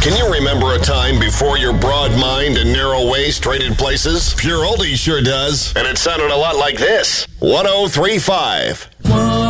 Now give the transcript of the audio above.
Can you remember a time before your broad mind and narrow waist traded places? Pure Oldie sure does. And it sounded a lot like this. 103.5